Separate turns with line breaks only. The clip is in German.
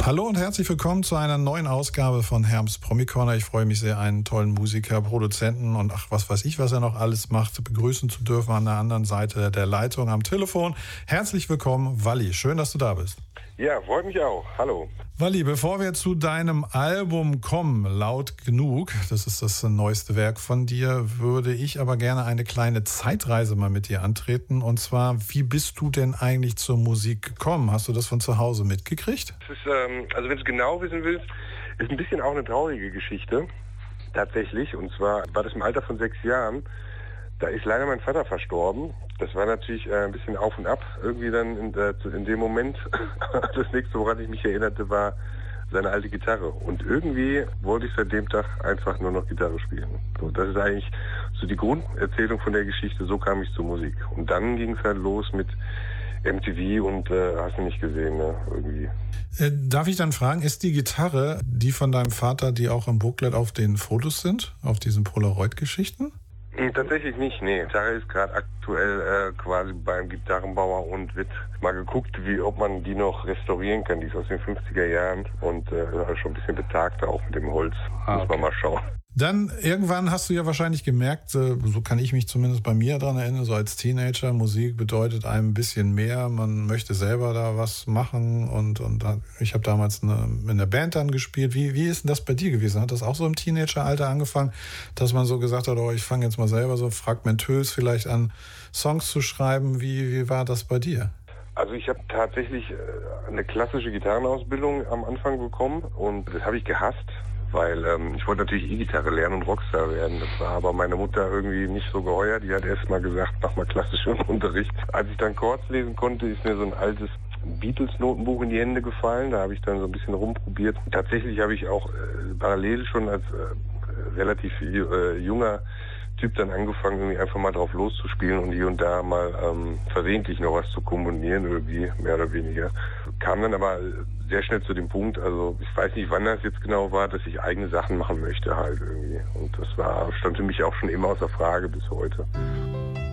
Hallo und herzlich willkommen zu einer neuen Ausgabe von Herms Promi Corner. Ich freue mich sehr, einen tollen Musiker, Produzenten und was weiß ich, was er noch alles macht, begrüßen zu dürfen an der anderen Seite der Leitung am Telefon. Herzlich willkommen, Walli. Schön, dass du da bist.
Ja, freut mich auch. Hallo.
Walli, bevor wir zu deinem Album kommen, Laut genug, das ist das neueste Werk von dir, würde ich aber gerne eine kleine Zeitreise mal mit dir antreten. Und zwar, wie bist du denn eigentlich zur Musik gekommen? Hast du das von zu Hause mitgekriegt?
Das ist, also wenn du genau wissen willst, ist ein bisschen auch eine traurige Geschichte, tatsächlich. Und zwar war das im Alter von 6 Jahren. Da ist leider mein Vater verstorben. Das war natürlich ein bisschen auf und ab. Irgendwie dann in dem Moment, das nächste, woran ich mich erinnerte, war seine alte Gitarre. Und irgendwie wollte ich seit dem Tag einfach nur noch Gitarre spielen. So, das ist eigentlich so die Grunderzählung von der Geschichte. So kam ich zur Musik. Und dann ging es halt los mit MTV und hast du nicht gesehen, ne? Irgendwie.
Darf ich dann fragen, ist die Gitarre die von deinem Vater, die auch im Booklet auf den Fotos sind, auf diesen Polaroid-Geschichten?
Tatsächlich nicht, nee. Die Gitarre ist gerade aktuell quasi beim Gitarrenbauer und wird mal geguckt, ob man die noch restaurieren kann. Die ist aus den 50er Jahren und schon ein bisschen betagter, auch mit dem Holz. Muss man mal schauen.
Dann irgendwann hast du ja wahrscheinlich gemerkt, so kann ich mich zumindest bei mir daran erinnern, so als Teenager, Musik bedeutet einem ein bisschen mehr, man möchte selber da was machen und ich habe damals in der Band dann gespielt. Wie ist denn das bei dir gewesen? Hat das auch so im Teenageralter angefangen, dass man so gesagt hat, ich fange jetzt mal selber so fragmentös vielleicht an, Songs zu schreiben? Wie war das bei dir?
Also ich habe tatsächlich eine klassische Gitarrenausbildung am Anfang bekommen und das habe ich gehasst. Weil ich wollte natürlich E-Gitarre lernen und Rockstar werden. Das war aber meine Mutter irgendwie nicht so geheuer. Die hat erst mal gesagt, mach mal klassischen Unterricht. Als ich dann Chords lesen konnte, ist mir so ein altes Beatles-Notenbuch in die Hände gefallen. Da habe ich dann so ein bisschen rumprobiert. Tatsächlich habe ich auch parallel schon als relativ junger Typ dann angefangen, irgendwie einfach mal drauf loszuspielen und hier und da mal versehentlich noch was zu komponieren, irgendwie mehr oder weniger. Kam dann aber sehr schnell zu dem Punkt, also ich weiß nicht, wann das jetzt genau war, dass ich eigene Sachen machen möchte halt irgendwie. Und das stand für mich auch schon immer außer Frage bis heute.